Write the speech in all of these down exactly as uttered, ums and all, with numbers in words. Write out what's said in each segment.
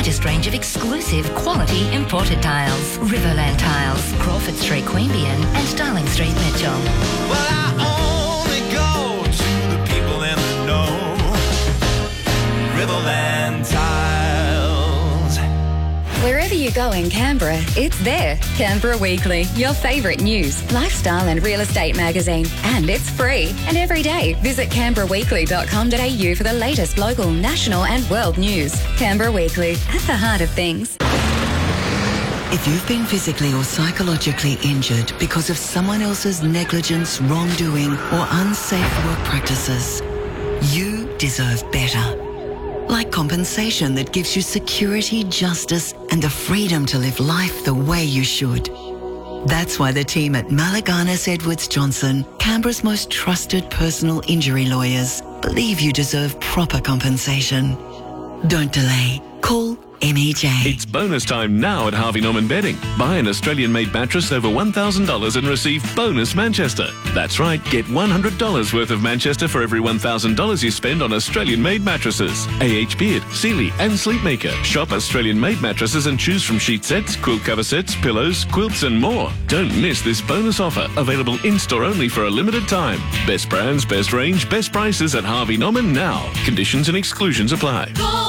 largest range of exclusive quality imported tiles. Riverland Tiles, Crawford Street, Queanbeyan and Darling Street, Mitchell. Well, I only go to the people in the know. Riverland Tiles. Wherever you go in Canberra, it's there. Canberra Weekly, your favourite news, lifestyle and real estate magazine. And it's free. And every day, visit canberra weekly dot com dot a u for the latest local, national and world news. Canberra Weekly, at the heart of things. If you've been physically or psychologically injured because of someone else's negligence, wrongdoing or unsafe work practices, you deserve better. Like compensation that gives you security, justice and the freedom to live life the way you should. That's why the team at Malaganas Edwards Johnson, Canberra's most trusted personal injury lawyers, believe you deserve proper compensation. Don't delay. Call M E J. It's bonus time now at Harvey Norman Bedding. Buy an Australian-made mattress over one thousand dollars and receive bonus Manchester. That's right, get one hundred dollars worth of Manchester for every one thousand dollars you spend on Australian-made mattresses. A H Beard, Sealy and Sleepmaker. Shop Australian-made mattresses and choose from sheet sets, quilt cover sets, pillows, quilts and more. Don't miss this bonus offer, available in-store only for a limited time. Best brands, best range, best prices at Harvey Norman now. Conditions and exclusions apply. Go!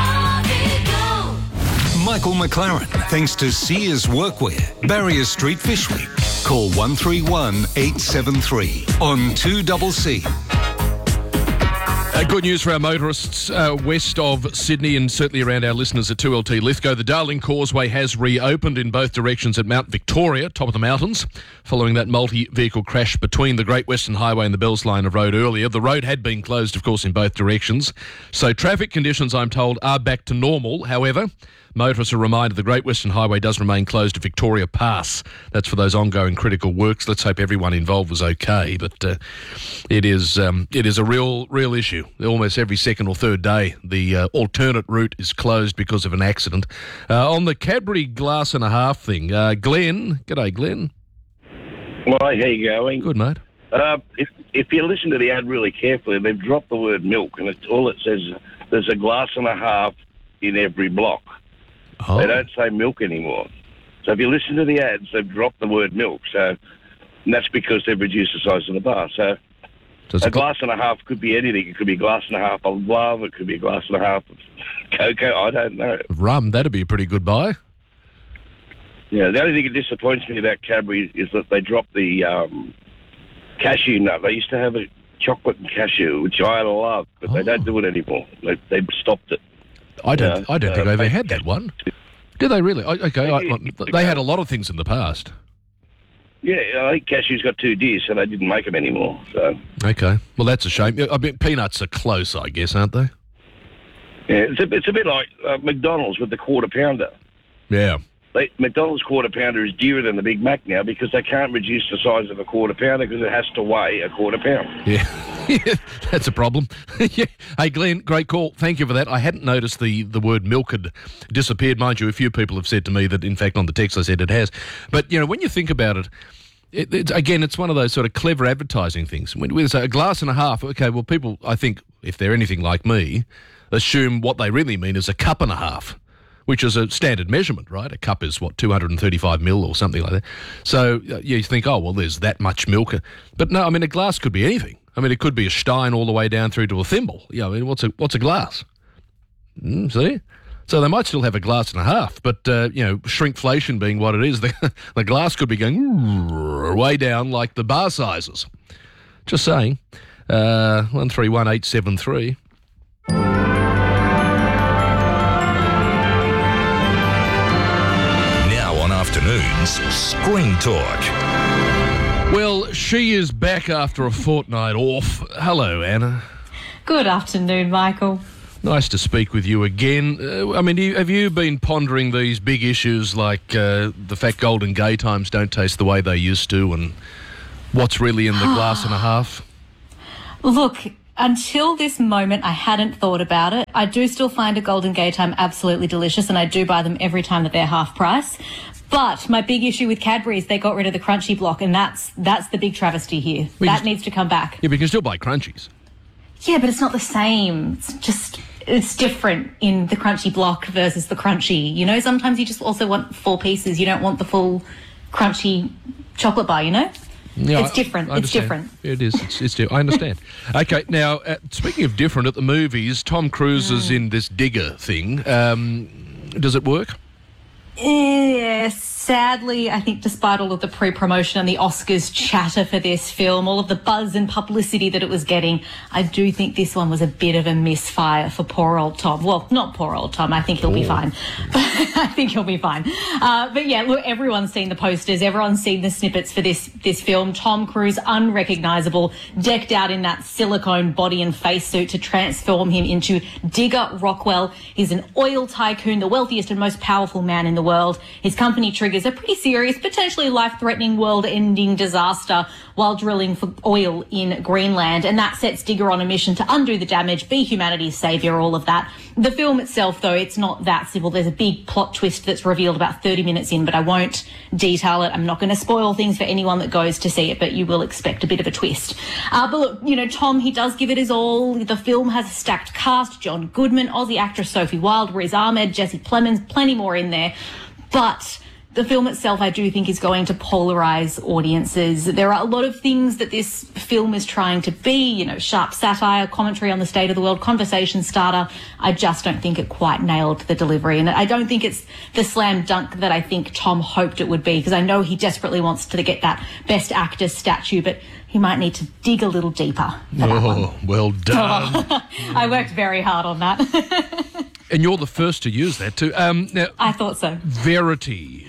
Michael McLaren, thanks to Sears Workwear, Barrier Street Fish Week. Call one three one eight seven three on two C C. Uh, good news for our motorists uh, west of Sydney and certainly around our listeners at two L T Lithgow. The Darling Causeway has reopened in both directions at Mount Victoria, top of the mountains, following that multi-vehicle crash between the Great Western Highway and the Bells Line of Road earlier. The road had been closed, of course, in both directions. So traffic conditions, I'm told, are back to normal. However, motorists are reminded the Great Western Highway does remain closed to Victoria Pass. That's for those ongoing critical works. Let's hope everyone involved was okay. But uh, it is um, it is a real real issue. Almost every second or third day, the uh, alternate route is closed because of an accident. Uh, on the Cadbury glass and a half thing, uh, Glenn, g'day Glenn. Well, how you going? Good, mate. Uh, if if you listen to the ad really carefully, they've dropped the word milk, and it's, all it says is there's a glass and a half in every block. Oh. They don't say milk anymore. So if you listen to the ads, they've dropped the word milk. So and that's because they've reduced the size of the bar. So, so a glass and a half could be anything. It could be a glass and a half of love. It could be a glass and a half of cocoa. I don't know. Rum, that'd be a pretty good buy. Yeah, the only thing that disappoints me about Cadbury is that they dropped the um, cashew nut. They used to have a chocolate and cashew, which I love, but oh. they don't do it anymore. They, they've stopped it. I don't. Yeah, I don't uh, think I ever had that one. Did they really? Okay, I, they had a lot of things in the past. Yeah, I think cashew's got two Ds, so they didn't make them anymore. So okay, well that's a shame. I mean, peanuts are close, I guess, aren't they? Yeah, it's a, it's a bit like uh, McDonald's with the quarter pounder. Yeah. They, McDonald's quarter pounder is dearer than the Big Mac now because they can't reduce the size of a quarter pounder because it has to weigh a quarter pound. Yeah, yeah that's a problem. Yeah. Hey, Glenn, great call. Thank you for that. I hadn't noticed the, the word milk had disappeared. Mind you, a few people have said to me that, in fact, on the text I said it has. But, you know, when you think about it, it it's, again, it's one of those sort of clever advertising things. When we say a glass and a half, okay, well, people, I think, if they're anything like me, assume what they really mean is a cup and a half, which is a standard measurement, right? A cup is, what, two hundred thirty-five mil or something like that. So uh, you think, oh, well, there's that much milk. But no, I mean, a glass could be anything. I mean, it could be a stein all the way down through to a thimble. You know, I mean, what's a, what's a glass? Mm, see? So they might still have a glass and a half, but, uh, you know, shrinkflation being what it is, the, the glass could be going way down like the bar sizes. Just saying. Uh, one three one eight seven three. Afternoons Screen Talk. Well, she is back after a fortnight off. Hello, Anna. Good afternoon, Michael. Nice to speak with you again. Uh, I mean, do you, have you been pondering these big issues like uh, the fact Golden Gay Times don't taste the way they used to and what's really in the glass and a half? Look, until this moment, I hadn't thought about it. I do still find a Golden Gay Time absolutely delicious, and I do buy them every time that they're half price. But my big issue with Cadbury is they got rid of the crunchy block, and that's that's the big travesty here. We that just, needs to come back. Yeah, but you can still buy crunchies. Yeah, but it's not the same. It's just, it's different in the crunchy block versus the crunchy. You know, sometimes you just also want four pieces. You don't want the full crunchy chocolate bar, you know? Yeah, it's different. I, I it's different. It is. It's, it's different. I understand. Okay, now, uh, speaking of different, at the movies, Tom Cruise is Mm. in this Digger thing. Um, does it work? Yes, sadly, I think despite all of the pre-promotion and the Oscars chatter for this film, all of the buzz and publicity that it was getting, I do think this one was a bit of a misfire for poor old Tom. Well, not poor old Tom. I think he'll be fine. I think he'll be fine. Uh, but yeah, look, everyone's seen the posters. Everyone's seen the snippets for this, this film. Tom Cruise, unrecognisable, decked out in that silicone body and face suit to transform him into Digger Rockwell. He's an oil tycoon, the wealthiest and most powerful man in the world. His company triggers a pretty serious, potentially life-threatening, world-ending disaster while drilling for oil in Greenland, and that sets Digger on a mission to undo the damage, be humanity's saviour, all of that. The film itself, though, it's not that simple. There's a big plot twist that's revealed about thirty minutes in, but I won't detail it. I'm not going to spoil things for anyone that goes to see it, but you will expect a bit of a twist. Uh, but look, you know, Tom, he does give it his all. The film has a stacked cast: John Goodman, Aussie actress Sophie Wilde, Riz Ahmed, Jesse Plemons, plenty more in there. But the film itself, I do think, is going to polarise audiences. There are a lot of things that this film is trying to be, you know, sharp satire, commentary on the state of the world, conversation starter. I just don't think it quite nailed the delivery. And I don't think it's the slam dunk that I think Tom hoped it would be, because I know he desperately wants to get that Best Actor statue, but he might need to dig a little deeper for that Oh, one. well done. Oh, I worked very hard on that. And you're the first to use that too. Um, now, I thought so. Verity.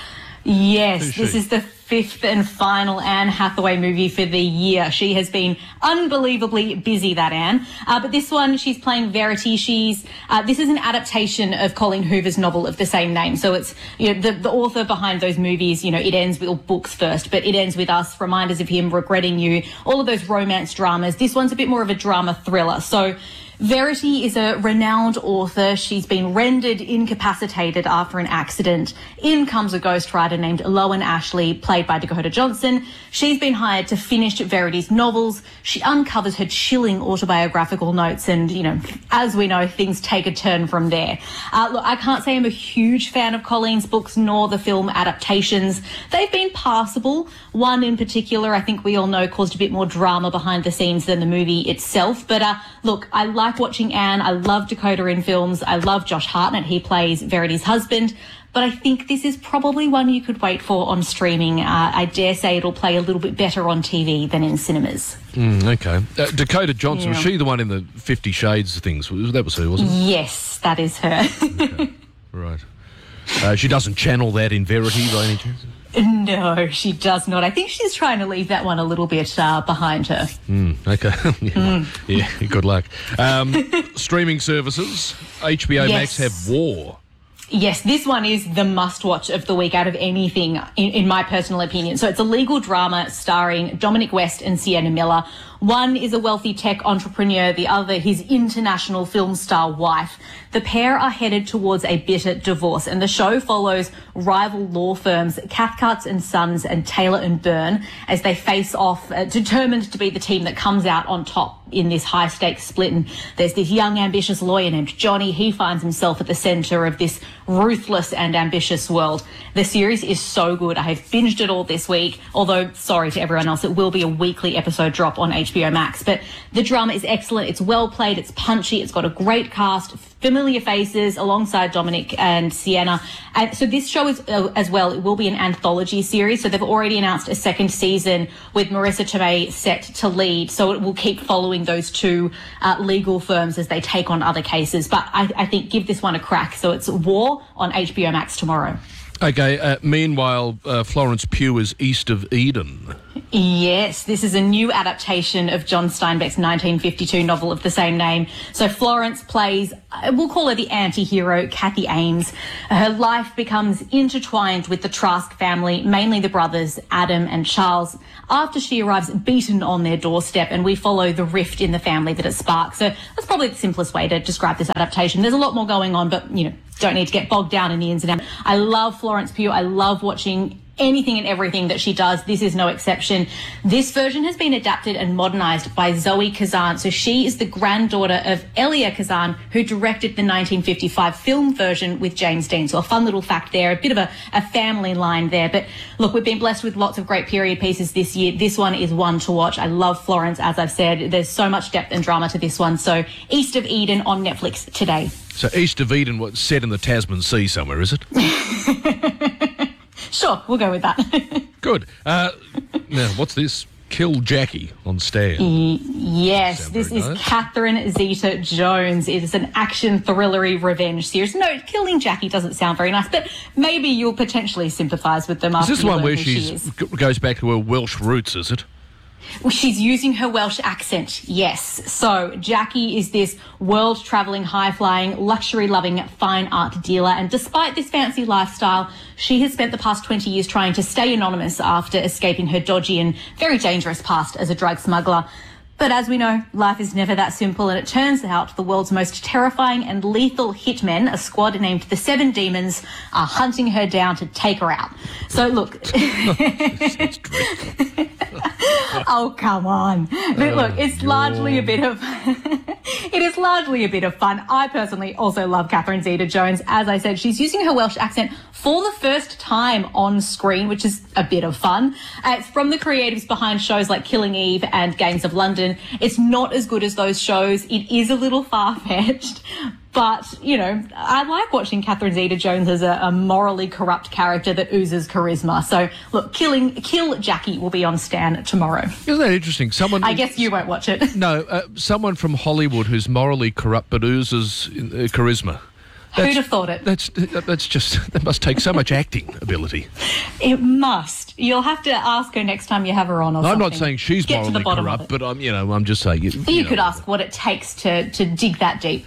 Yes, Who's this she? is the fifth and final Anne Hathaway movie for the year. She has been unbelievably busy, that Anne. Uh, but this one, she's playing Verity. She's uh, this is an adaptation of Colleen Hoover's novel of the same name. So it's, you know, the, the author behind those movies, you know, It Ends With, or books first, but It Ends With Us, Reminders of Him, Regretting You, all of those romance dramas. This one's a bit more of a drama thriller. So Verity is a renowned author. She's been rendered incapacitated after an accident. In comes a ghostwriter named Lowen Ashley, played by Dakota Johnson. She's been hired to finish Verity's novels. She uncovers her chilling autobiographical notes, and, you know, as we know, things take a turn from there. Uh, look, I can't say I'm a huge fan of Colleen's books nor the film adaptations. They've been passable. One in particular, I think we all know, caused a bit more drama behind the scenes than the movie itself. But uh, look, I like watching Anne. I love Dakota in films. I love Josh Hartnett. He plays Verity's husband. But I think this is probably one you could wait for on streaming. Uh, I dare say it'll play a little bit better on T V than in cinemas. Mm, okay. Uh, Dakota Johnson, Yeah. was she the one in the Fifty Shades things? That was her, wasn't it? Yes, that is her. Okay. Right. Uh, she doesn't channel that in Verity by any chance? No, she does not. I think she's trying to leave that one a little bit uh, behind her. Mm, okay. yeah, Mm. yeah, good luck. Um, streaming services, H B O Max Yes. have War. Yes, this one is the must-watch of the week out of anything, in, in my personal opinion. So it's a legal drama starring Dominic West and Sienna Miller. One is a wealthy tech entrepreneur, the other his international film star wife. The pair are headed towards a bitter divorce, and the show follows rival law firms Cathcart and Sons and Taylor and Byrne as they face off, uh, determined to be the team that comes out on top in this high-stakes split. And there's this young, ambitious lawyer named Johnny. He finds himself at the centre of this ruthless and ambitious world. The series is so good. I have binged it all this week, although, sorry to everyone else, it will be a weekly episode drop on H B O Max. But the drama is excellent. It's well played. It's punchy. It's got a great cast, familiar faces alongside Dominic and Sienna. And so this show is, uh, as well, it will be an anthology series. So they've already announced a second season with Marissa Tomei set to lead. So it will keep following those two uh, legal firms as they take on other cases. But I, I think give this one a crack. So it's War on H B O Max tomorrow. Okay, uh, meanwhile, uh, Florence Pugh is East of Eden. Yes, this is a new adaptation of John Steinbeck's nineteen fifty-two novel of the same name. So Florence plays, uh, we'll call her the anti-hero, Kathy Ames. Her life becomes intertwined with the Trask family, mainly the brothers Adam and Charles, after she arrives beaten on their doorstep, and we follow the rift in the family that it sparks. So that's probably the simplest way to describe this adaptation. There's a lot more going on, but, you know, don't need to get bogged down in the ins and outs. I love Florence Pugh. I love watching anything and everything that she does. This is no exception. This version has been adapted and modernised by Zoe Kazan. So she is the granddaughter of Elia Kazan, who directed the nineteen fifty-five film version with James Dean. So a fun little fact there, a bit of a, a family line there. But look, we've been blessed with lots of great period pieces this year. This one is one to watch. I love Florence, as I've said. There's so much depth and drama to this one. So East of Eden on Netflix today. So East of Eden, what's set in the Tasman Sea somewhere, is it? Sure, we'll go with that. Good. Uh, now, what's this? Kill Jackie on Stan. Y- yes, Sound this very is nice. Catherine Zeta-Jones. It is an action thrillery revenge series. No, killing Jackie doesn't sound very nice, but maybe you'll potentially sympathise with them Is after this you one learn where who she she's is. g- goes back to her Welsh roots, is it? Well, she's using her Welsh accent, yes. So Jackie is this world-travelling, high-flying, luxury-loving fine art dealer, and despite this fancy lifestyle, she has spent the past twenty years trying to stay anonymous after escaping her dodgy and very dangerous past as a drug smuggler. But as we know, life is never that simple, and it turns out the world's most terrifying and lethal hitmen, a squad named the Seven Demons, are hunting her down to take her out. So look... Oh, come on. But look, it's largely a bit of... it is largely a bit of fun. I personally also love Catherine Zeta-Jones. As I said, she's using her Welsh accent for the first time on screen, which is a bit of fun. Uh, it's from the creatives behind shows like Killing Eve and Gangs of London. It's not as good as those shows. It is a little far-fetched. But, you know, I like watching Catherine Zeta-Jones as a, a morally corrupt character that oozes charisma. So, look, killing Kill Jackie will be on Stan tomorrow. Isn't that interesting? Someone. I guess you won't watch it. No, uh, someone from Hollywood who's morally corrupt but oozes uh, charisma. That's, Who'd have thought it? That's that's just that must take so much acting ability. It must. You'll have to ask her next time you have her on. Or I'm something. not saying she's Get to the morally bottom corrupt, of it. but I'm you know I'm just saying. You, You, you could know. ask what it takes to, to dig that deep.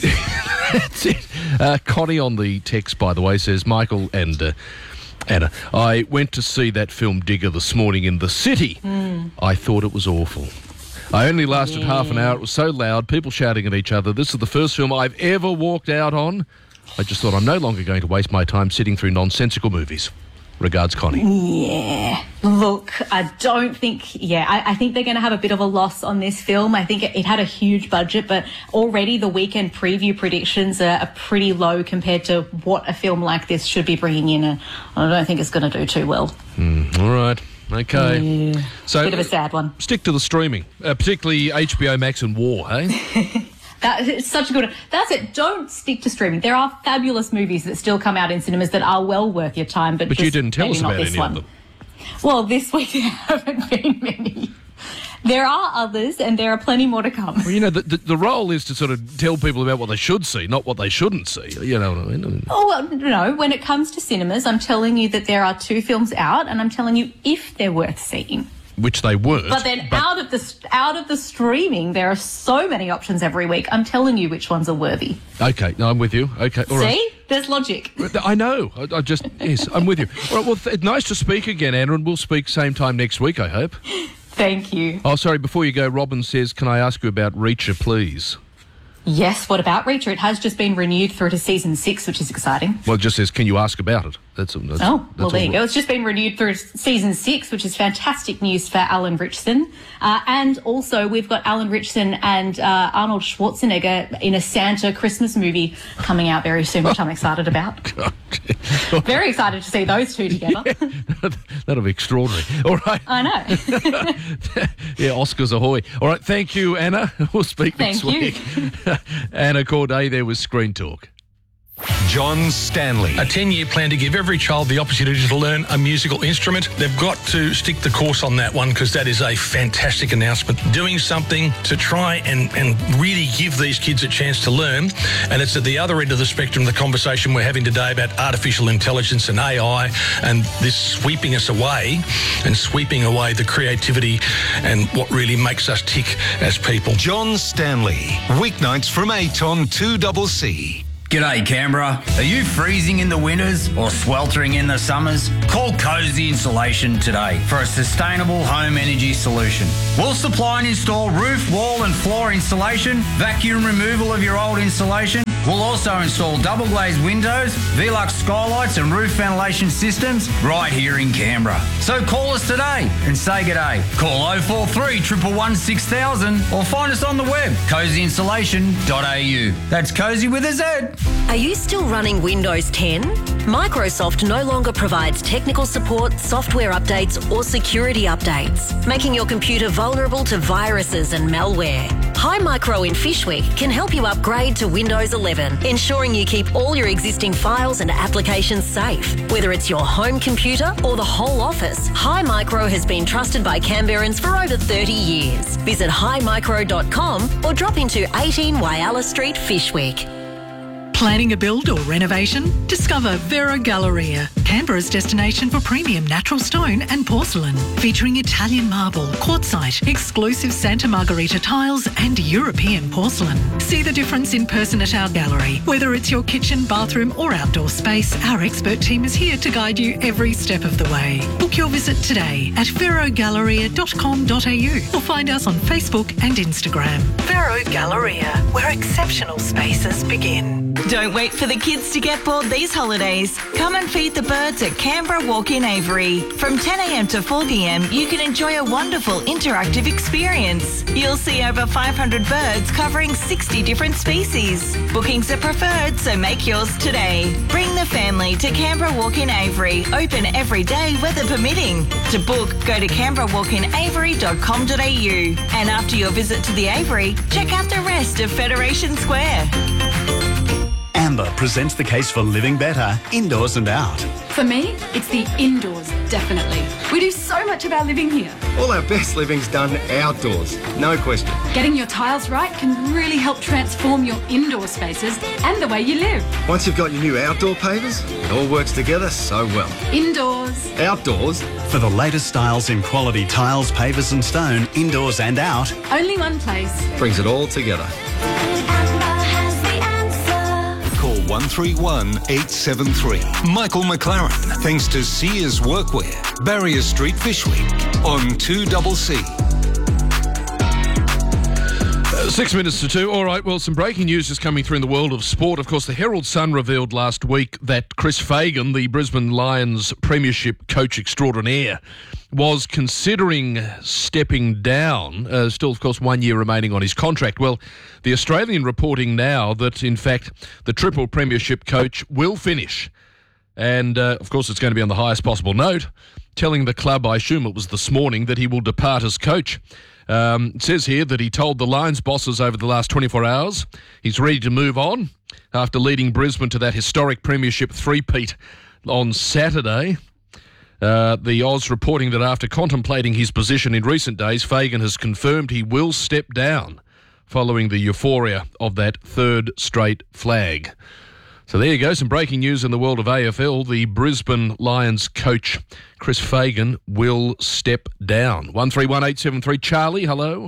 That's it. Uh, Connie on the text, by the way, says, Michael and uh, Anna, I went to see that film Digger this morning in the city. Mm. I thought it was awful. I only lasted Yeah. half an hour. It was so loud, people shouting at each other. This is the first film I've ever walked out on. I just thought I'm no longer going to waste my time sitting through nonsensical movies. Regards, Connie. Yeah. Look, I don't think, yeah, I, I think they're going to have a bit of a loss on this film. I think it, it had a huge budget, but already the weekend preview predictions are, are pretty low compared to what a film like this should be bringing in. And I don't think it's going to do too well. Mm, all right. Okay. Yeah. So Bit of a sad one. Stick to the streaming, uh, particularly H B O Max and War, hey? That, it's such a good one. That's it. Don't stick to streaming. There are fabulous movies that still come out in cinemas that are well worth your time. But, But just you didn't tell maybe us not about this any one. of them. Well, this week there haven't been many. There are others, and there are plenty more to come. Well, you know, the, the, the role is to sort of tell people about what they should see, not what they shouldn't see. You know what I mean? Oh, well, no. When it comes to cinemas, I'm telling you that there are two films out, and I'm telling you if they're worth seeing. Which they weren't. But then out of the out of the streaming, there are so many options every week. I'm telling you which ones are worthy. Okay, no, I'm with you. Okay, all right. See? There's logic. I know. I, I just, yes, I'm with you. All right, well, th- nice to speak again, Anna, and we'll speak same time next week, I hope. Thank you. Oh, sorry, before you go, Robin says, can I ask you about Reacher, please? Yes, what about Reacher? It has just been renewed through to season six, which is exciting. Well, it just says, can you ask about it? That's, that's Oh, well, that's there all. you go. It's just been renewed through season six, which is fantastic news for Alan Ritchson. Uh, and also, we've got Alan Ritchson and uh, Arnold Schwarzenegger in a Santa Christmas movie coming out very soon, which I'm excited about. Very excited to see those two together. Yeah, that'll be extraordinary. All right. I know. Yeah, Oscars ahoy. All right, thank you, Anna. We'll speak next Thank you. week. Anna Corday there with Screen Talk. John Stanley. A ten-year plan to give every child the opportunity to learn a musical instrument. They've got to stick the course on that one because that is a fantastic announcement. Doing something to try and, and really give these kids a chance to learn. And it's at the other end of the spectrum, the conversation we're having today about artificial intelligence and A I and this sweeping us away and sweeping away the creativity and what really makes us tick as people. John Stanley. Weeknights from eight on two C C. G'day Canberra. Are you freezing in the winters or sweltering in the summers? Call Cozy Insulation today for a sustainable home energy solution. We'll supply and install roof, wall and floor insulation, vacuum removal of your old insulation. We'll also install double glazed windows, Velux skylights and roof ventilation systems right here in Canberra. So call us today and say g'day. Call oh four three, one one one, six thousand or find us on the web, cozy insulation dot a u. That's Cozy with a Z. Are you still running Windows ten? Microsoft no longer provides technical support, software updates or security updates, making your computer vulnerable to viruses and malware. Hi Micro in Fishwick can help you upgrade to Windows eleven, ensuring you keep all your existing files and applications safe. Whether it's your home computer or the whole office, Hi Micro has been trusted by Canberrans for over thirty years. Visit hi micro dot com or drop into eighteen Whyalla Street, Fishwick. Planning a build or renovation? Discover Vero Galleria, Canberra's destination for premium natural stone and porcelain, featuring Italian marble, quartzite, exclusive Santa Margherita tiles and European porcelain. See the difference in person at our gallery. Whether it's your kitchen, bathroom or outdoor space, our expert team is here to guide you every step of the way. Book your visit today at vero galleria dot com dot a u or find us on Facebook and Instagram. Vero Galleria, where exceptional spaces begin. Don't wait for the kids to get bored these holidays. Come and feed the birds at Canberra Walk-in Aviary. From ten a m to four p m, you can enjoy a wonderful interactive experience. You'll see over five hundred birds covering sixty different species. Bookings are preferred, so make yours today. Bring the family to Canberra Walk-in Aviary, open every day, weather permitting. To book, go to canberra walk in aviary dot com dot a u. And after your visit to the aviary, check out the rest of Federation Square. Amber presents the case for living better, indoors and out. For me, it's the indoors, definitely. We do so much of our living here. All our best living's done outdoors, no question. Getting your tiles right can really help transform your indoor spaces and the way you live. Once you've got your new outdoor pavers, it all works together so well. Indoors. Outdoors. For the latest styles in quality tiles, pavers and stone, indoors and out. Only one place. Brings it all together. Call one three one, eight seven three. Michael McLaren, thanks to Sears Workwear, Barrier Street, Fishwick, on two C C. Uh, six minutes to two. All right, well, some breaking news is coming through in the world of sport. Of course, the Herald Sun revealed last week that Chris Fagan, the Brisbane Lions premiership coach extraordinaire, was considering stepping down. Uh, still, of course, one year remaining on his contract. Well, the Australian reporting now that, in fact, the triple premiership coach will finish. And, uh, of course, it's going to be on the highest possible note, telling the club, I assume it was this morning, that he will depart as coach. Um, it says here that he told the Lions bosses over the last twenty-four hours he's ready to move on after leading Brisbane to that historic premiership three-peat on Saturday. Uh, the Oz reporting that after contemplating his position in recent days, Fagan has confirmed he will step down following the euphoria of that third straight flag. So there you go, some breaking news in the world of A F L. The Brisbane Lions coach, Chris Fagan, will step down. one three one eight seven three. Charlie, hello.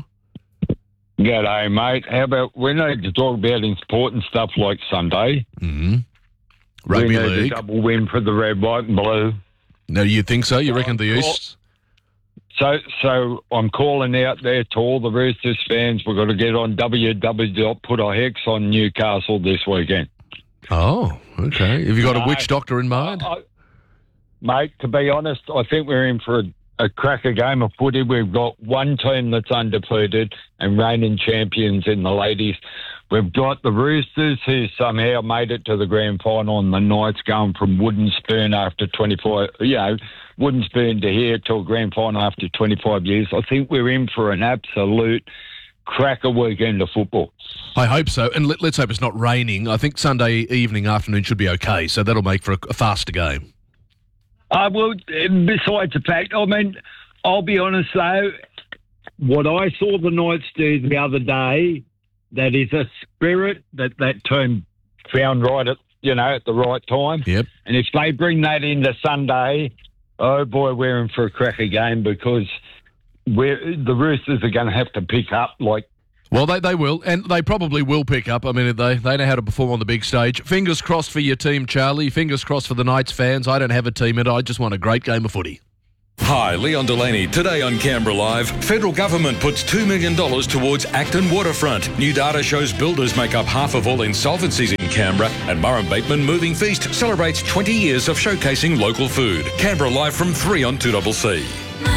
G'day, mate. How about, we need to talk about important stuff like Sunday. Mm-hmm. Rugby we need league. a double win for the red, white and blue. No, you think so? You reckon the East? So, so I'm calling out there to all the Roosters fans. We've got to get on w w w dot put a hex on Newcastle this weekend. Oh, okay. Have you got a witch doctor in mind? I, I, mate, to be honest, I think we're in for a, a cracker game of footy. We've got one team that's undefeated and reigning champions in the ladies. We've got the Roosters, who somehow made it to the grand final, and the Knights going from wooden spoon after twenty-five, you know, wooden spoon to here to a grand final after twenty-five years. I think we're in for an absolute cracker weekend of football. I hope so. And let, let's hope it's not raining. I think Sunday evening, afternoon should be okay, so that'll make for a, a faster game. Uh, well, besides the fact, I mean, I'll be honest though, what I saw the Knights do the other day, that is a spirit that that team found right at, you know, at the right time. Yep. And if they bring that into Sunday, oh boy, we're in for a cracker game, because we're, the Roosters are going to have to pick up like Well, they, they will, and they probably will pick up. I mean, they, they know how to perform on the big stage. Fingers crossed for your team, Charlie. Fingers crossed for the Knights fans. I don't have a team in it. I just want a great game of footy. Hi, Leon Delaney. Today on Canberra Live, federal government puts two million dollars towards Acton Waterfront. New data shows builders make up half of all insolvencies in Canberra. And Murray Bateman Moving Feast celebrates twenty years of showcasing local food. Canberra Live from three on two C C.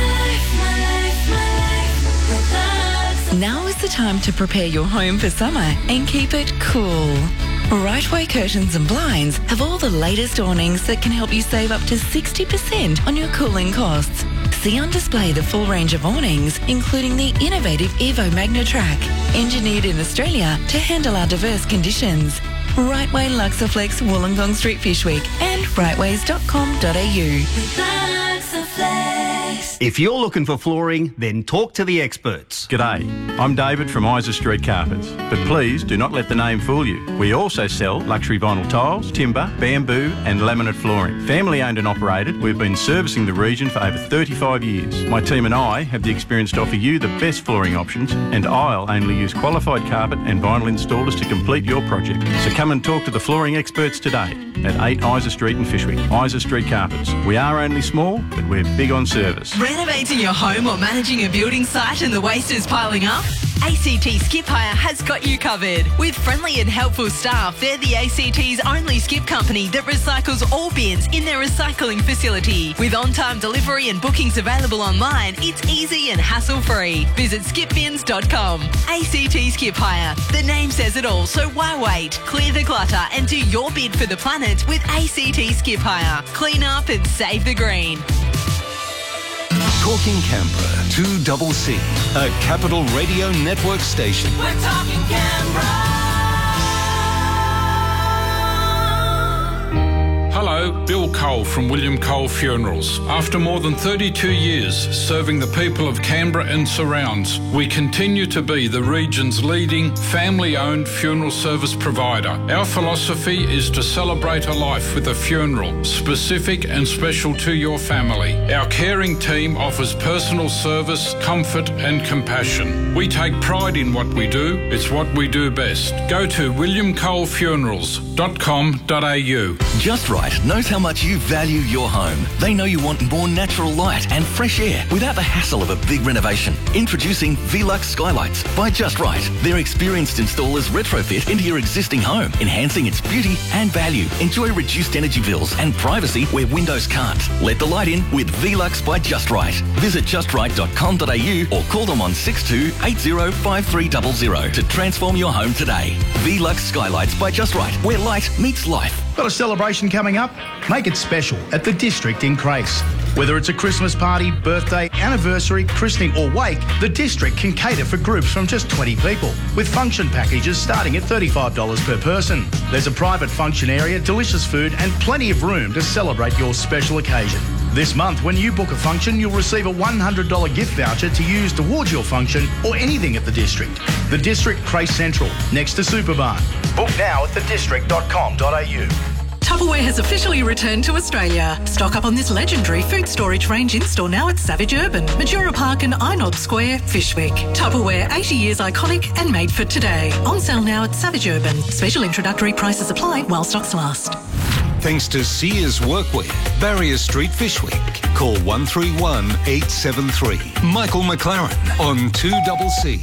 Now is the time to prepare your home for summer and keep it cool. Rightway Curtains and Blinds have all the latest awnings that can help you save up to sixty percent on your cooling costs. See on display the full range of awnings, including the innovative Evo Magna Track, engineered in Australia to handle our diverse conditions. Rightway Luxaflex, Wollongong Street, Fishwick, and rightways dot com dot a u. If you're looking for flooring, then talk to the experts. G'day, I'm David from Isa Street Carpets, but please do not let the name fool you. We also sell luxury vinyl tiles, timber, bamboo and laminate flooring. Family owned and operated, we've been servicing the region for over thirty-five years. My team and I have the experience to offer you the best flooring options, and I'll only use qualified carpet and vinyl installers to complete your project. So come and talk to the flooring experts today at eight Isa Street in Fishwick. Isa Street Carpets. We are only small, but we're big on service. Renovating your home or managing a building site and the waste is piling up? A C T Skip Hire has got you covered. With friendly and helpful staff, they're the A C T's only skip company that recycles all bins in their recycling facility. With on-time delivery and bookings available online, it's easy and hassle-free. Visit skip bins dot com. A C T Skip Hire. The name says it all, so why wait? Clear the clutter and do your bid for the planet with A C T Skip Hire. Clean up and save the green. Talking Canberra, two C C, a Capital Radio Network station. We're talking Canberra. Hello, Bill Cole from William Cole Funerals. After more than thirty-two years serving the people of Canberra and surrounds, we continue to be the region's leading family-owned funeral service provider. Our philosophy is to celebrate a life with a funeral, specific and special to your family. Our caring team offers personal service, comfort and compassion. We take pride in what we do. It's what we do best. Go to william cole funerals dot com dot a u. Just Right knows how much you value your home. They know you want more natural light and fresh air without the hassle of a big renovation. Introducing Velux Skylights by Just Right. Their experienced installers retrofit into your existing home, enhancing its beauty and value. Enjoy reduced energy bills and privacy where windows can't. Let the light in with Velux by Just Right. Visit just right dot com dot a u or call them on six two eight zero five three zero zero to transform your home today. Velux Skylights by Just Right, where light meets life. Got a celebration coming up? Make it special at the District in Crace. Whether it's a Christmas party, birthday, anniversary, christening or wake, the District can cater for groups from just twenty people, with function packages starting at thirty-five dollars per person. There's a private function area, delicious food and plenty of room to celebrate your special occasion. This month, when you book a function, you'll receive a one hundred dollars gift voucher to use towards your function or anything at the District. The District Crace Central, next to Superbarn. Book now at the district dot com dot a u. Tupperware has officially returned to Australia. Stock up on this legendary food storage range in-store now at Savage Urban, Majura Park and Inod Square, Fishwick. Tupperware, eighty years iconic and made for today. On sale now at Savage Urban. Special introductory prices apply while stocks last. Thanks to Sears Workwear, Barrier Street, Fishwick. Call one three one eight seven three. Michael McLaren on two C C.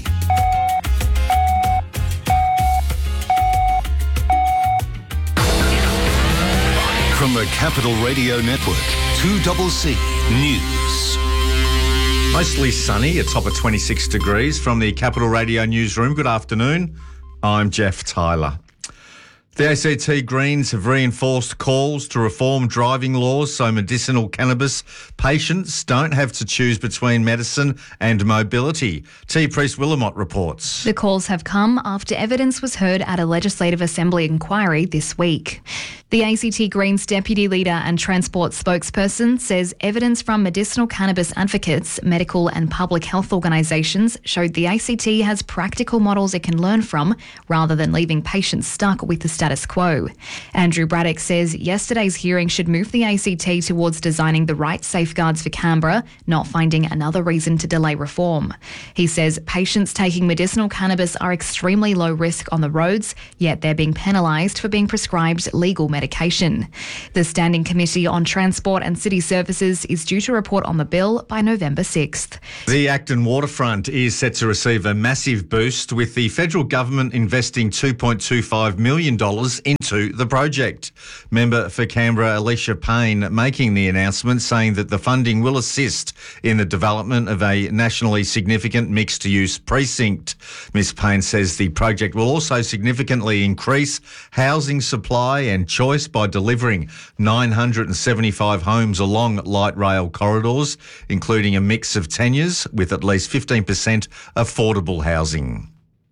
From the Capital Radio Network, two C C News. Mostly sunny, a top of twenty-six degrees from the Capital Radio Newsroom. Good afternoon. I'm Jeff Tyler. The A C T Greens have reinforced calls to reform driving laws so medicinal cannabis patients don't have to choose between medicine and mobility. T. Priest Willamot reports. The calls have come after evidence was heard at a Legislative Assembly inquiry this week. The A C T Greens deputy leader and transport spokesperson says evidence from medicinal cannabis advocates, medical and public health organisations showed the A C T has practical models it can learn from rather than leaving patients stuck with the status quo. Andrew Braddock says yesterday's hearing should move the A C T towards designing the right safeguards for Canberra, not finding another reason to delay reform. He says patients taking medicinal cannabis are extremely low risk on the roads, yet they're being penalised for being prescribed legal medication. The Standing Committee on Transport and City Services is due to report on the bill by November sixth. The Acton waterfront is set to receive a massive boost, with the federal government investing two point two five million dollars into the project. Member for Canberra Alicia Payne making the announcement, saying that the funding will assist in the development of a nationally significant mixed-use precinct. Ms Payne says the project will also significantly increase housing supply and choice by delivering nine hundred seventy-five homes along light rail corridors, including a mix of tenures with at least fifteen percent affordable housing.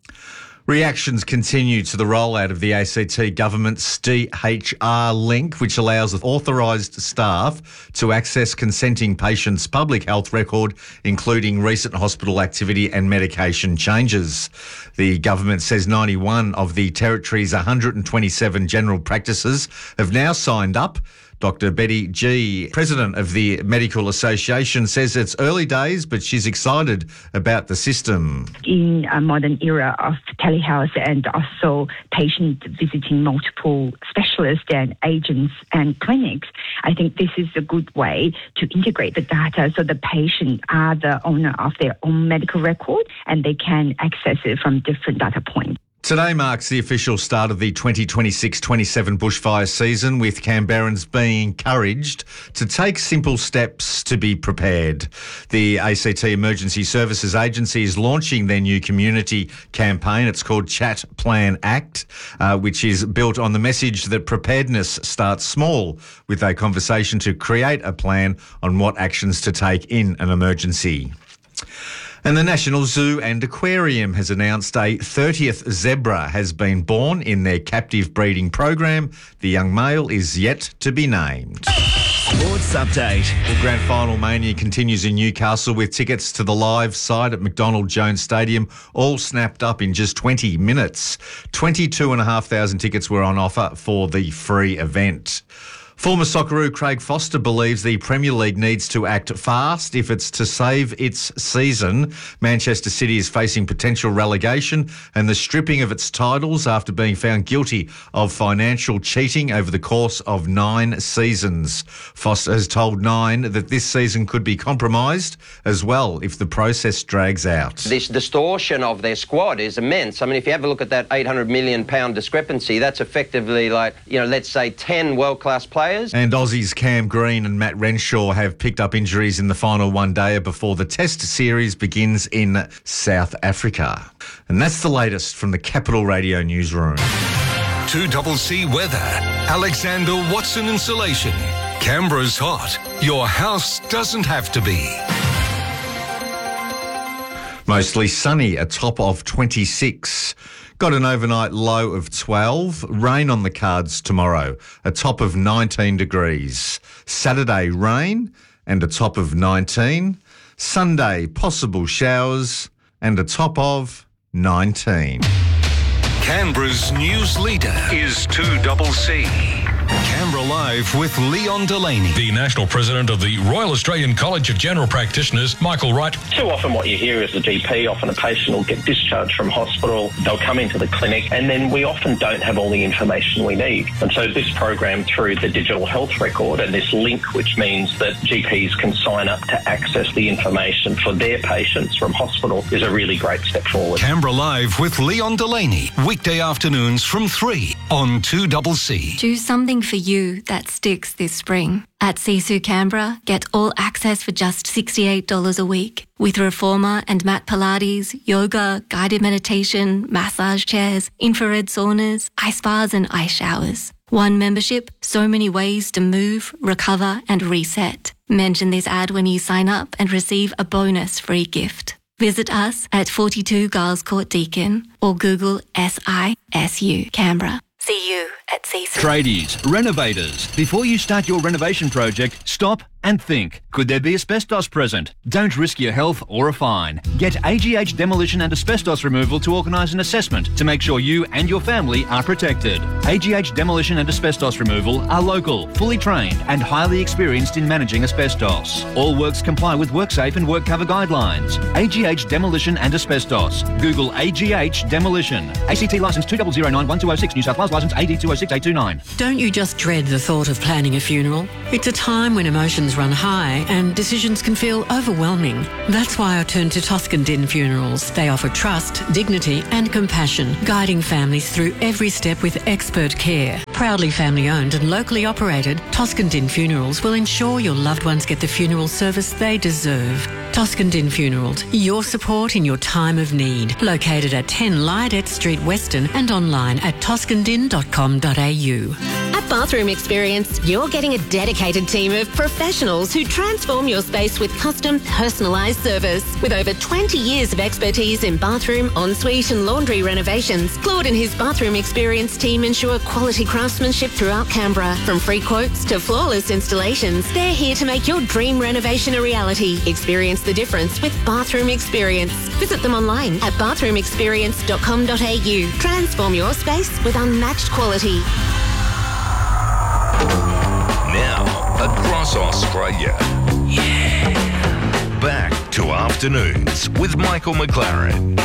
Reactions continue to the rollout of the A C T government's D H R link, which allows authorised staff to access consenting patients' public health record, including recent hospital activity and medication changes. The government says ninety-one of the territory's one hundred twenty-seven general practices have now signed up. Doctor Betty G, president of the Medical Association, says it's early days, but she's excited about the system. In a modern era of telehealth and also patients visiting multiple specialists and agents and clinics, I think this is a good way to integrate the data so the patients are the owner of their own medical record and they can access it from different data points. Today marks the official start of the twenty twenty-six twenty-seven bushfire season, with Canberrans being encouraged to take simple steps to be prepared. The A C T Emergency Services Agency is launching their new community campaign. It's called Chat Plan Act, uh, which is built on the message that preparedness starts small, with a conversation to create a plan on what actions to take in an emergency. And the National Zoo and Aquarium has announced a thirtieth zebra has been born in their captive breeding program. The young male is yet to be named. Sports update. The grand final mania continues in Newcastle, with tickets to the live side at McDonald Jones Stadium all snapped up in just twenty minutes. twenty-two thousand five hundred tickets were on offer for the free event. Former Socceroo Craig Foster believes the Premier League needs to act fast if it's to save its season. Manchester City is facing potential relegation and the stripping of its titles after being found guilty of financial cheating over the course of nine seasons. Foster has told Nine that this season could be compromised as well if the process drags out. This distortion of their squad is immense. I mean, if you have a look at that eight hundred million pound discrepancy, that's effectively like, you know, let's say ten world-class players. And Aussies Cam Green and Matt Renshaw have picked up injuries in the final one-dayer before the Test series begins in South Africa. And that's the latest from the Capital Radio newsroom. two C C weather. Alexander Watson Insulation. Canberra's hot. Your house doesn't have to be. Mostly sunny, a top of twenty-six. Got an overnight low of twelve. Rain on the cards tomorrow, a top of nineteen degrees. Saturday, rain and a top of nineteen. Sunday, possible showers and a top of nineteen. Canberra's news leader is two C C. Canberra Live with Leon Delaney. The National President of the Royal Australian College of General Practitioners, Michael Wright. Too often what you hear is the G P, often a patient will get discharged from hospital, they'll come into the clinic, and then we often don't have all the information we need. And so this program, through the digital health record and this link, which means that G Ps can sign up to access the information for their patients from hospital, is a really great step forward. Canberra Live with Leon Delaney, weekday afternoons from three on two C C. Do something for you that sticks this spring. At Sisu Canberra, get all access for just sixty-eight dollars a week. With Reformer and mat Pilates, yoga, guided meditation, massage chairs, infrared saunas, ice baths and ice showers. One membership, so many ways to move, recover and reset. Mention this ad when you sign up and receive a bonus free gift. Visit us at forty-two Giles Court Deakin or Google S I S U Canberra. See you at C C. Tradies, renovators, before you start your renovation project, stop and think. Could there be asbestos present? Don't risk your health or a fine. Get A G H Demolition and Asbestos Removal to organise an assessment to make sure you and your family are protected. A G H Demolition and Asbestos Removal are local, fully trained and highly experienced in managing asbestos. All works comply with WorkSafe and WorkCover guidelines. A G H Demolition and Asbestos. Google A G H Demolition. A C T licence two zero zero nine one two oh six, New South Wales licence A D two oh six eight two nine. Don't you just dread the thought of planning a funeral? It's a time when emotions run high and decisions can feel overwhelming. That's why I turned to Toscan Din Funerals. They offer trust, dignity and compassion, guiding families through every step with expert care. Proudly family owned and locally operated, Toscan Din Funerals will ensure your loved ones get the funeral service they deserve. Toscan Din Funerals, your support in your time of need. Located at ten Lydet Street, Weston, and online at toscan din dot com dot a u. At Bathroom Experience, you're getting a dedicated team of professionals who transform your space with custom, personalised service. With over twenty years of expertise in bathroom, ensuite and laundry renovations, Claude and his Bathroom Experience team ensure quality craftsmanship throughout Canberra. From free quotes to flawless installations, they're here to make your dream renovation a reality. Experience the difference with Bathroom Experience. Visit them online at bathroom experience dot com dot a u. Transform your space with unmatched quality. Now, across Australia. Yeah. Back to Afternoons with Michael McLaren.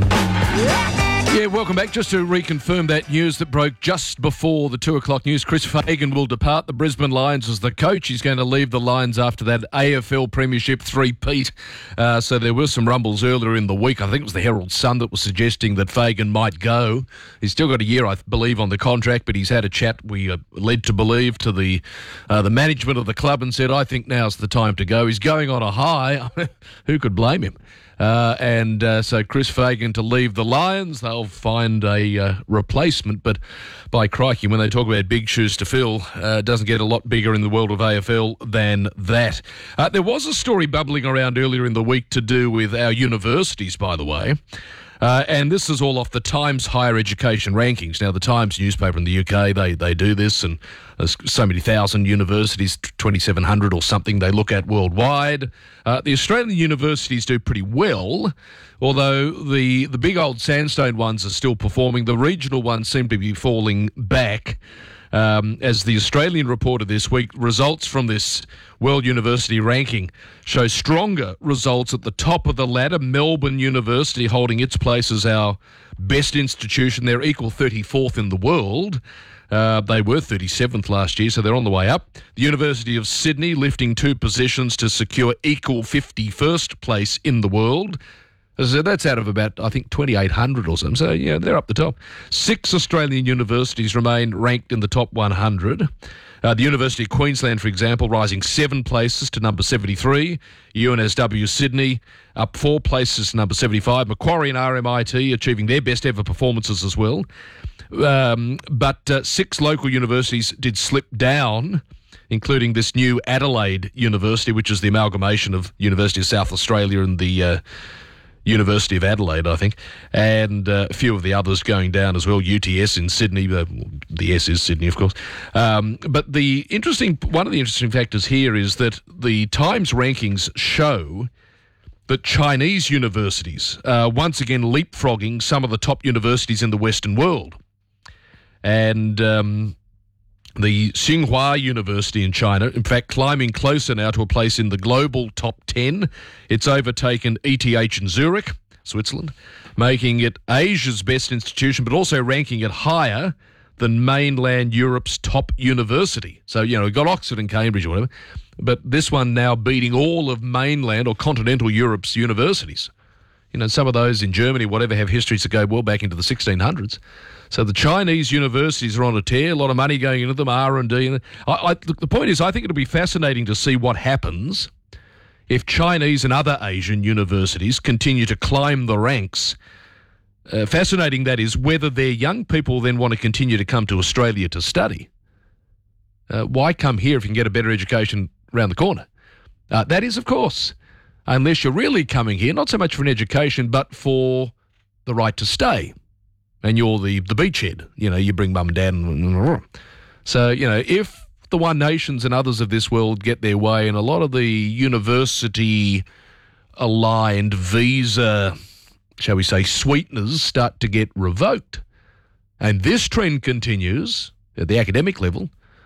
Yeah, welcome back. Just to reconfirm that news that broke just before the two o'clock news, Chris Fagan will depart the Brisbane Lions as the coach. He's going to leave the Lions after that A F L Premiership three-peat. Uh, so there were some rumbles earlier in the week. I think it was the Herald Sun that was suggesting that Fagan might go. He's still got a year, I believe, on the contract, but he's had a chat, we are led to believe, to the uh, the management of the club and said, I think now's the time to go. He's going on a high. Who could blame him? Uh, and uh, so Chris Fagan to leave the Lions. They'll find a uh, replacement, but by crikey, when they talk about big shoes to fill, uh, it doesn't get a lot bigger in the world of A F L than that. Uh, there was a story bubbling around earlier in the week to do with our universities, by the way. Uh, and this is all off the Times Higher Education rankings. Now, the Times newspaper in the U K, they they do this, and there's so many thousand universities, twenty-seven hundred or something, they look at worldwide. Uh, the Australian universities do pretty well, although the, the big old sandstone ones are still performing. The regional ones seem to be falling back. Um, as the Australian reported this week, results from this World University ranking show stronger results at the top of the ladder. Melbourne University holding its place as our best institution. They're equal thirty-fourth in the world. Uh, they were thirty-seventh last year, so they're on the way up. The University of Sydney lifting two positions to secure equal fifty-first place in the world. So that's out of about, I think, twenty-eight hundred or something. So, yeah, they're up the top. Six Australian universities remain ranked in the top one hundred. Uh, the University of Queensland, for example, rising seven places to number seventy-three. U N S W Sydney up four places to number seventy-five. Macquarie and R M I T achieving their best ever performances as well. Um, but uh, six local universities did slip down, including this new Adelaide University, which is the amalgamation of University of South Australia and the uh, University of Adelaide, I think, and uh, a few of the others going down as well. U T S in Sydney, uh, the S is Sydney, of course. Um, but the interesting, one of the interesting factors here is that the Times rankings show that Chinese universities are once again leapfrogging some of the top universities in the Western world. And um, the Tsinghua University in China, in fact, climbing closer now to a place in the global top ten. It's overtaken E T H in Zurich, Switzerland, making it Asia's best institution, but also ranking it higher than mainland Europe's top university. So, you know, we've got Oxford and Cambridge or whatever, but this one now beating all of mainland or continental Europe's universities. You know, some of those in Germany, whatever, have histories that go well back into the sixteen hundreds. So the Chinese universities are on a tear, a lot of money going into them, R and D. I, I, look, the point is, I think it'll be fascinating to see what happens if Chinese and other Asian universities continue to climb the ranks. Uh, fascinating, that is, whether their young people then want to continue to come to Australia to study. Uh, why come here if you can get a better education around the corner? Uh, that is, of course, unless you're really coming here, not so much for an education, but for the right to stay. and you're the, the beachhead. You know, you bring mum and dad. And, so, you know, if the One Nations and others of this world get their way and a lot of the university-aligned visa, shall we say, sweeteners start to get revoked, and this trend continues at the academic level,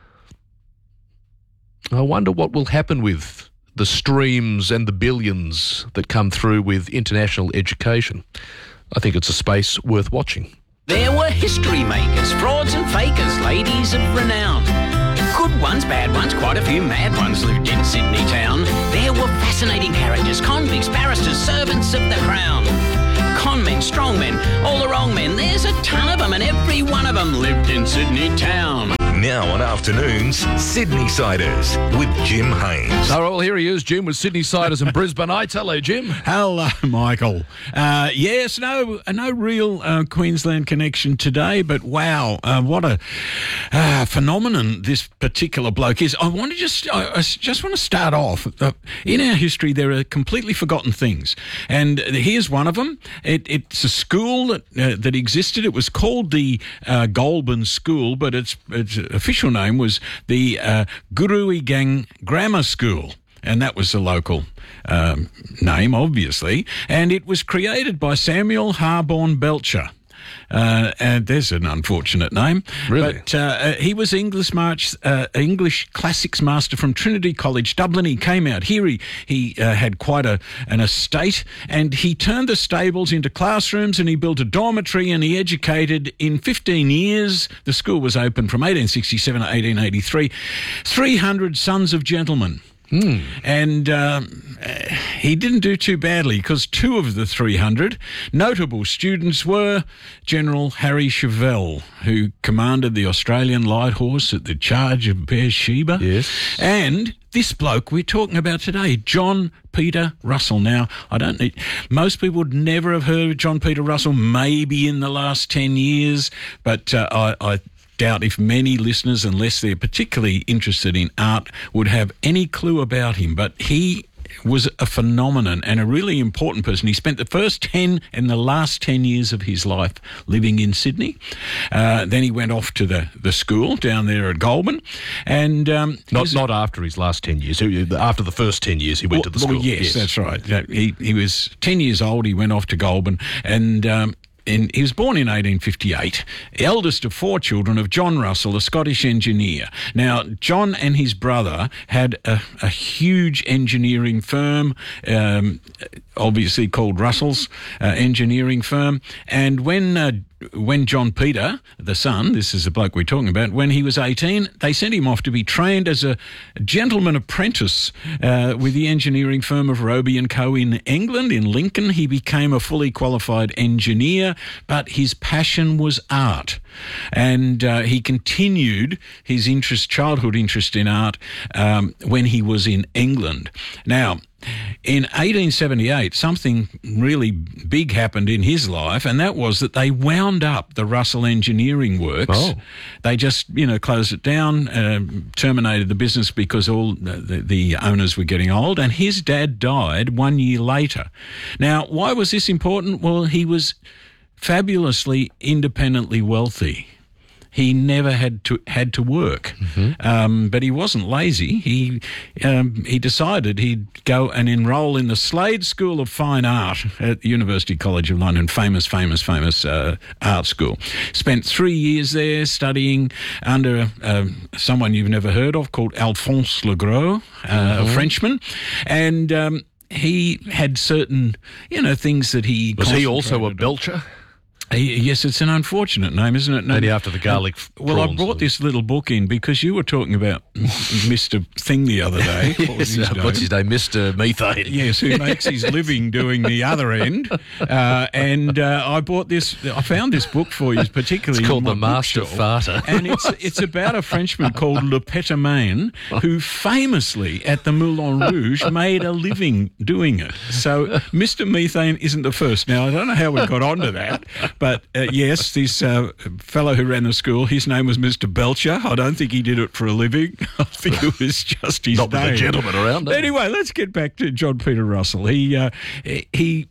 I wonder what will happen with the streams and the billions that come through with international education. I think it's a space worth watching. There were history makers, frauds and fakers, ladies of renown. Good ones, bad ones, quite a few mad ones lived in Sydney town. There were fascinating characters, convicts, barristers, servants of the crown. Con men, strong men, all the wrong men, there's a ton of them and every one of them lived in Sydney town. Now on Afternoons, Sydney Siders with Jim Haynes. Oh, well, here he is, Jim, with Sydney Siders and Brisbaneites. Hello, Jim. Hello, Michael. Uh, yes, no no real uh, Queensland connection today, but wow, uh, what a uh, phenomenon this particular bloke is. I want to just, I, I just want to start off. Uh, in our history, there are completely forgotten things, and here's one of them. It, it's a school that, uh, that existed. It was called the uh, Goulburn School, but its, its official name was the uh, Guruigang Grammar School, and that was the local um, name, obviously, and it was created by Samuel Harborne Belcher. Uh, and there's an unfortunate name. Really? But uh, he was English March, uh, English Classics Master from Trinity College, Dublin. He came out here. He, he uh, had quite a, an estate, and he turned the stables into classrooms, and he built a dormitory, and he educated in fifteen years. The school was open from eighteen sixty-seven to eighteen eighty-three. three hundred sons of gentlemen. Mm. And um, he didn't do too badly, because two of the three hundred notable students were General Harry Chauvel, who commanded the Australian Light Horse at the charge of Beersheba. Yes. And this bloke we're talking about today, John Peter Russell. Now, I don't need... Most people would never have heard of John Peter Russell, maybe in the last ten years, but uh, I... I doubt if many listeners, unless they're particularly interested in art, would have any clue about him. But he was a phenomenon and a really important person. He spent the first ten and the last ten years of his life living in Sydney. Uh, then he went off to the, the school down there at Goulburn. And um, not was, not after his last ten years. After the first ten years, he went well, to the school. Well, yes, yes, that's right. He, he was ten years old. He went off to Goulburn, and... Um, In, he was born in eighteen fifty-eight, eldest of four children of John Russell, a Scottish engineer. Now, John and his brother had a, a huge engineering firm, um, obviously called Russell's uh, engineering firm. And when uh, when John Peter, the son, this is the bloke we're talking about, when he was eighteen, they sent him off to be trained as a gentleman apprentice uh, with the engineering firm of Roby and Co. in England, in Lincoln. He became a fully qualified engineer, but his passion was art. And uh, he continued his interest, childhood interest in art um, when he was in England. Now, in eighteen seventy-eight, something really big happened in his life, and that was that they wound up the Russell Engineering Works. Oh. They just, you know, closed it down, uh, terminated the business because all the, the owners were getting old, and his dad died one year later. Now, why was this important? Well, he was fabulously independently wealthy. He never had to had to work, mm-hmm. um, but he wasn't lazy. He um, he decided he'd go and enrol in the Slade School of Fine Art at the University College of London, famous, famous, famous uh, art school. Spent three years there studying under uh, someone you've never heard of called Alphonse Legros, uh, mm-hmm. a Frenchman, and um, he had certain, you know, things that he was he also a Belcher? He, yes, it's an unfortunate name, isn't it? No, Maybe after the garlic uh, Well, I prawns. brought this little book in because you were talking about Mister Thing the other day. What was Yes, his uh, what's his name? Mister Methane. Yes, who makes his living doing the other end. Uh, and uh, I bought this, I found this book for you particularly. It's called in my The Master bookshelf. Farter. And it's it's about a Frenchman called Le Pétomane who famously at the Moulin Rouge made a living doing it. So Mister Methane isn't the first. Now, I don't know how we got onto that, but uh, yes, this uh, fellow who ran the school, his name was Mister Belcher. I don't think he did it for a living. I think it was just his Not with name. a gentleman around. eh? Anyway, let's get back to John Peter Russell. He uh, he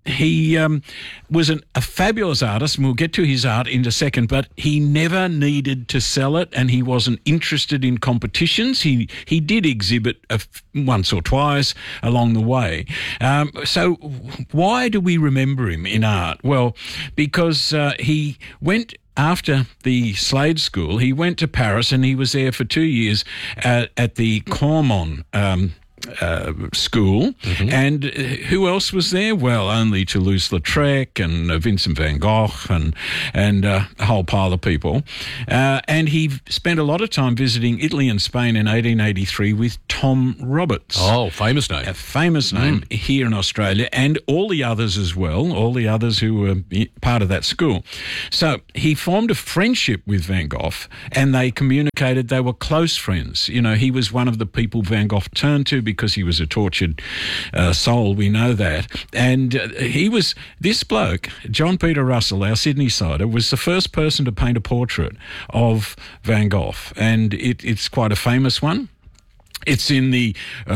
he um, was an, a fabulous artist, and we'll get to his art in a second, but he never needed to sell it, and he wasn't interested in competitions. He he did exhibit a f- once or twice along the way. Um, so why do we remember him in art? Well, because uh, he went... After the Slade School, he went to Paris, and he was there for two years at, at the Cormon um, uh, school. Mm-hmm. And uh, who else was there? Well, only Toulouse-Lautrec and uh, Vincent van Gogh and and uh, a whole pile of people. Uh, and he spent a lot of time visiting Italy and Spain in eighteen eighty-three with Tom Roberts. Oh, famous name. A famous name mm. here in Australia, and all the others as well, all the others who were part of that school. So he formed a friendship with Van Gogh, and they communicated. They were close friends. You know, he was one of the people Van Gogh turned to because he was a tortured uh, soul, we know that. And uh, he was, this bloke, John Peter Russell, our Sydney-sider, was the first person to paint a portrait of Van Gogh, and it, it's quite a famous one. It's in the uh,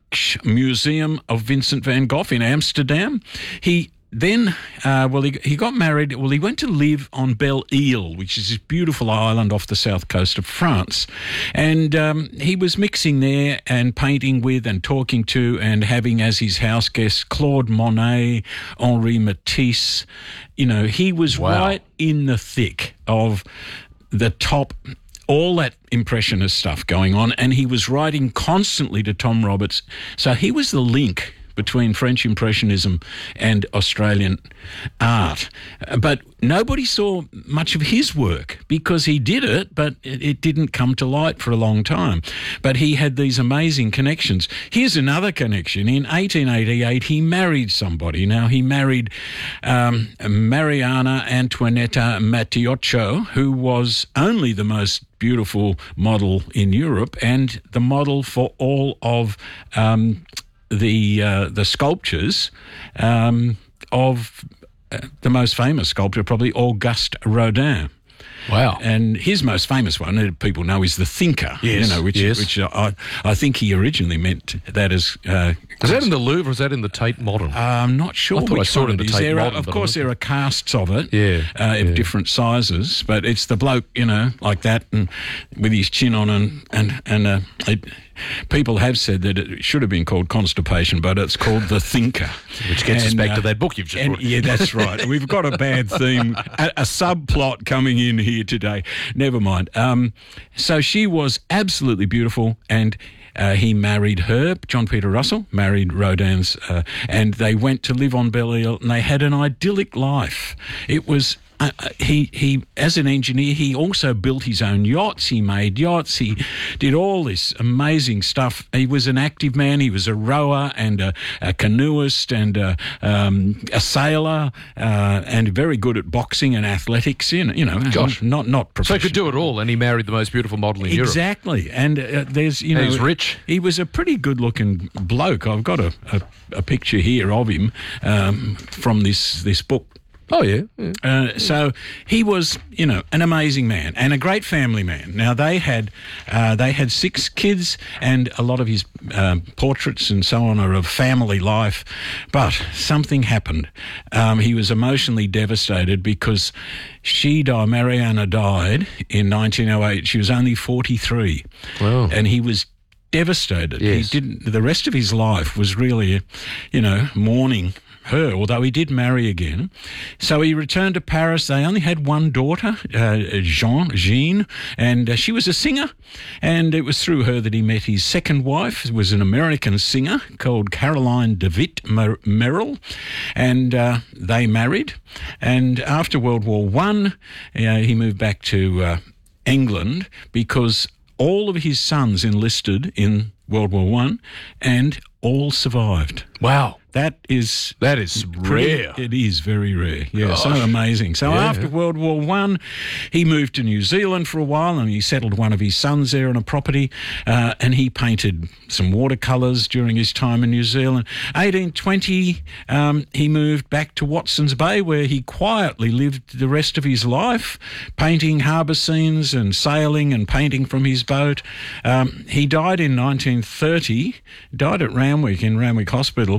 Rijksmuseum of Vincent van Gogh in Amsterdam. He Then, uh, well, he, he got married. Well, he went to live on Belle Ile, which is this beautiful island off the south coast of France. And um, he was mixing there and painting with and talking to and having as his house guests Claude Monet, Henri Matisse. You know, he was Wow. right in the thick of the top, all that impressionist stuff going on. And he was writing constantly to Tom Roberts. So he was the link between French Impressionism and Australian art. But nobody saw much of his work because he did it, but it, it didn't come to light for a long time. But he had these amazing connections. Here's another connection. In eighteen eighty-eight, he married somebody. Now, he married um, Mariana Antonietta Mattiocco, who was only the most beautiful model in Europe and the model for all of um, the uh, the sculptures um, of uh, the most famous sculptor, probably Auguste Rodin. Wow. And his most famous one, that people know, is the Thinker. Yes, You know, which, yes. which I, I think he originally meant that as... Uh, Is that in the Louvre or is that in the Tate Modern? I'm not sure I thought I which saw it one in the is. Tate There are, Modern, of but course, I'm there are casts of it, Yeah, uh, of yeah. different sizes, but it's the bloke, you know, like that, and with his chin on, and and and uh, it, people have said that it should have been called Constipation, but it's called the Thinker, Which gets us And, back uh, to that book you've just and, brought. Yeah, that's right. We've got a bad theme, a, a subplot coming in here today. Never mind. Um, so she was absolutely beautiful, and uh, he married her. John Peter Russell married Rodin's, uh, and they went to live on Belle Ile, and they had an idyllic life. It was. Uh, he, he, as an engineer, he also built his own yachts. He made yachts. He did all this amazing stuff. He was an active man. He was a rower and a, a canoeist and a, um, a sailor, uh, and very good at boxing and athletics. You know, you know Gosh. not not So he professional. could do it all, and he married the most beautiful model in Europe. Exactly, and uh, there's you And know he's rich. He was a pretty good-looking bloke. I've got a, a, a picture here of him um, from this this book. Oh, yeah. yeah. Uh, so he was, you know, an amazing man and a great family man. Now they had, uh, they had six kids, and a lot of his um, portraits and so on are of family life. But something happened. Um, he was emotionally devastated because she died. Mariana died in nineteen oh eight. She was only forty-three, Wow. and he was devastated. Yes. He didn't. The rest of his life was really, you know, mourning her, although he did marry again. So he returned to Paris. They only had one daughter, uh, Jean, Jean, and uh, she was a singer. And it was through her that he met his second wife, who was an American singer called Caroline DeWitt Mer- Merrill. And uh, they married. And after World War One, uh, he moved back to uh, England because all of his sons enlisted in World War One and all survived. Wow. That is That is pretty- rare. It is very rare. Yeah, so Gosh. amazing. So Yeah. after World War One, he moved to New Zealand for a while, and he settled one of his sons there on a property, uh, and he painted some watercolours during his time in New Zealand. eighteen twenty, um, he moved back to Watson's Bay, where he quietly lived the rest of his life, painting harbour scenes and sailing and painting from his boat. Um, he died in nineteen thirty, died at Randwick, in Randwick Hospital, but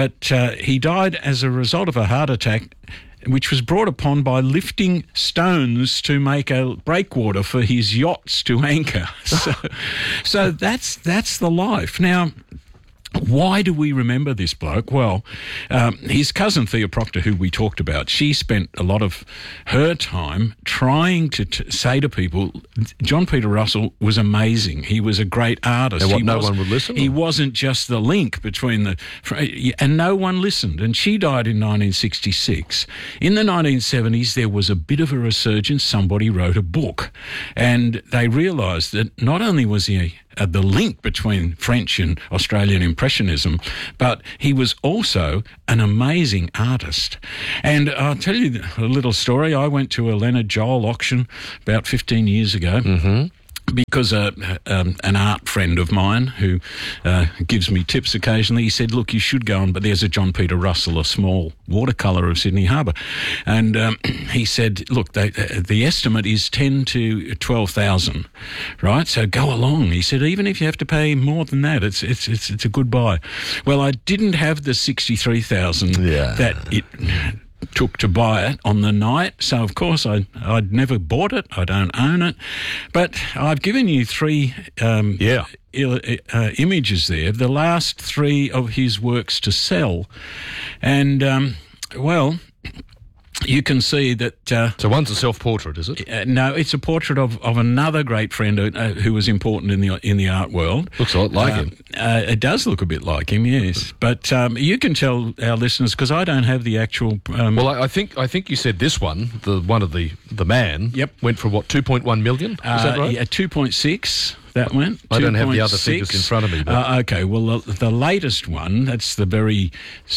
but uh, he died as a result of a heart attack, which was brought upon by lifting stones to make a breakwater for his yachts to anchor. So, so that's that's the life. Now, why do we remember this bloke? Well, um, his cousin Thea Proctor, who we talked about, she spent a lot of her time trying to t- say to people, John Peter Russell was amazing. He was a great artist. And what, he no one would listen? He wasn't just the link between the... And no one listened. And she died in nineteen sixty-six. In the nineteen seventies, there was a bit of a resurgence. Somebody wrote a book. And they realised that not only was he... Uh, the link between French and Australian Impressionism, but he was also an amazing artist. And I'll tell you a little story. I went to a Leonard Joel auction about fifteen years ago. Mm-hmm. Because uh, um, an art friend of mine who uh, gives me tips occasionally, he said, look, you should go on, but there's a John Peter Russell, a small watercolour of Sydney Harbour. And um, he said, look, they, uh, the estimate is ten to twelve thousand, right? So go along. He said, even if you have to pay more than that, it's it's it's, it's a good buy. Well, I didn't have the sixty-three thousand yeah. that it... took to buy it on the night, so of course I, I'd never bought it. I don't own it, but I've given you three um, yeah. I- uh, images there, the last three of his works to sell, and um, well, you can see that... Uh, so one's a self-portrait, is it? Uh, no, it's a portrait of, of another great friend uh, who was important in the in the art world. Looks a lot like uh, him. Uh, it does look a bit like him, yes. But um, you can tell our listeners, because I don't have the actual... Um, well, I, I think I think you said this one, the one of the, the man, Yep. went for, what, two point one million? Is uh, that right? Yeah, two point six. That went. I don't have the other two point six. figures in front of me. But. Uh, okay, well, the, the latest one, that's the very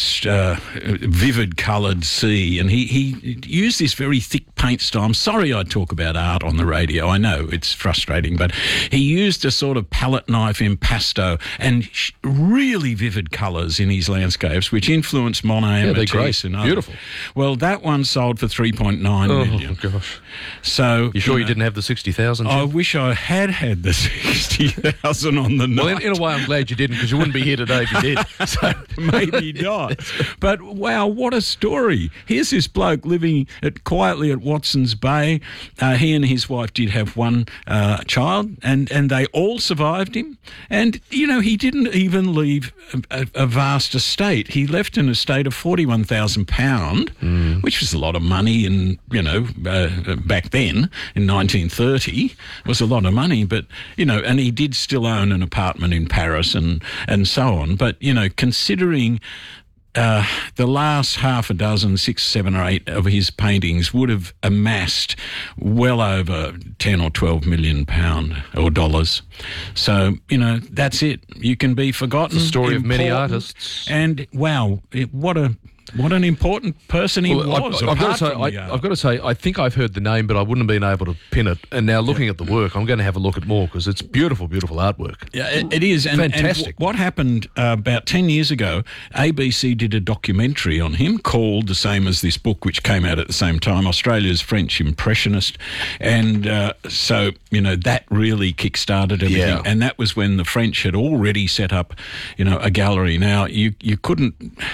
uh, vivid coloured sea, and he, he used this very thick paint style. I'm sorry I talk about art on the radio. I know it's frustrating, but he used a sort of palette knife impasto and sh- really vivid colours in his landscapes, which influenced Monet and Yeah, they're Matisse. great. And others. Beautiful. Well, that one sold for three point nine Oh, million. gosh. So, You sure you, know, didn't have the sixty thousand? I wish I had had the sixty thousand on the night. Well, in, in a way, I'm glad you didn't, because you wouldn't be here today if you did. So maybe not. But wow, what a story! Here's this bloke living at, quietly at Watson's Bay. Uh, he and his wife did have one uh, child, and, and they all survived him. And you know, he didn't even leave a, a, a vast estate. He left an estate of forty-one thousand pound, mm. which was a lot of money, and you know, uh, back then in nineteen thirty was a lot of money. But you know, and he did still own an apartment in Paris and, and so on. But, you know, considering uh, the last half a dozen, six, seven or eight of his paintings would have amassed well over ten or twelve million pound or dollars. So, you know, that's it. You can be forgotten. It's the story of many important, artists. And, wow, it, what a... What an important person he Well, was. I've, I've, got to apart say, from I, the art. I've got to say, I think I've heard the name, but I wouldn't have been able to pin it. And now looking at the work, I'm going to have a look at more, because it's beautiful, beautiful artwork. Yeah, it, it is. And, Fantastic. And w- what happened uh, about ten years ago, A B C did a documentary on him called, the same as this book, which came out at the same time, Australia's French Impressionist. And uh, so, you know, that really kick-started everything. Yeah. And that was when the French had already set up, you know, a gallery. Now, you, you couldn't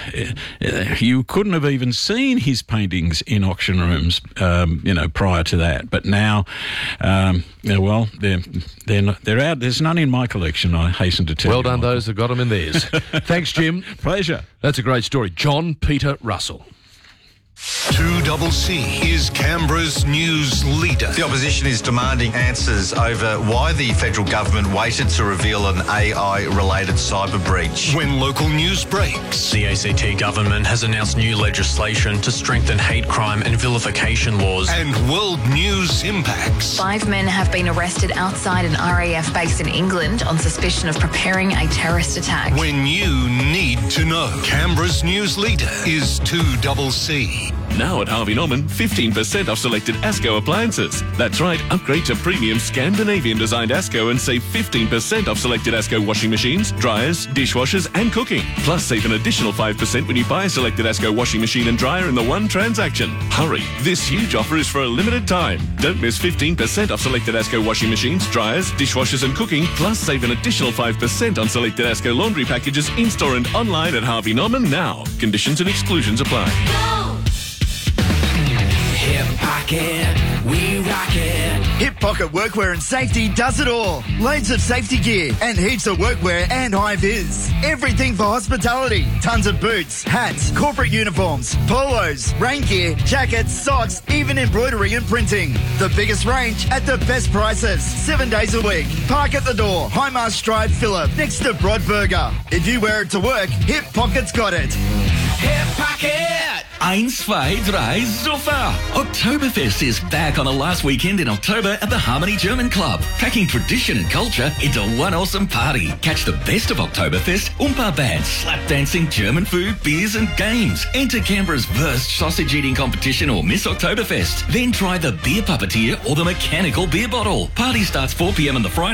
uh, you couldn't have even seen his paintings in auction rooms, um, you know, prior to that. But now, um, yeah, well, they're they're not, they're out. There's none in my collection, I hasten to tell Well you. done, Michael. those that got them in theirs. Thanks, Jim. Pleasure. That's a great story. John Peter Russell. two double C is Canberra's news leader. The opposition is demanding answers over why the federal government waited to reveal an A I-related cyber breach. When local news breaks, The A C T government has announced new legislation to strengthen hate crime and vilification laws. and world news impacts. Five men have been arrested outside an R A F base in England on suspicion of preparing a terrorist attack. When you need to know, Canberra's news leader is two double C. Now at Harvey Norman, fifteen percent off selected Asco appliances. That's right, upgrade to premium Scandinavian-designed Asco and save fifteen percent off selected Asco washing machines, dryers, dishwashers and cooking. Plus, save an additional five percent when you buy a selected Asco washing machine and dryer in the one transaction. Hurry, this huge offer is for a limited time. Don't miss fifteen percent off selected Asco washing machines, dryers, dishwashers and cooking. Plus, save an additional five percent on selected Asco laundry packages in-store and online at Harvey Norman now. Conditions and exclusions apply. Hip Pocket, we rock it. Hip Pocket Workwear and Safety does it all. Loads of safety gear and heaps of workwear and high-vis. Everything for hospitality. Tons of boots, hats, corporate uniforms, polos, rain gear, jackets, socks, even embroidery and printing. The biggest range at the best prices. Seven days a week. Park at the door. Highmast Drive, Phillip, next to Broadburger. If you wear it to work, Hip Pocket's got it. Hip Pocket! Eins, zwei, drei, super! Oktoberfest is back on the last weekend in October at the Harmony German Club, packing tradition and culture into one awesome party. Catch the best of Oktoberfest, Oompa bands, slap dancing, German food, beers and games. Enter Canberra's Wurst sausage eating competition or Miss Oktoberfest. Then try the beer puppeteer or the mechanical beer bottle. Party starts four p.m. on the Friday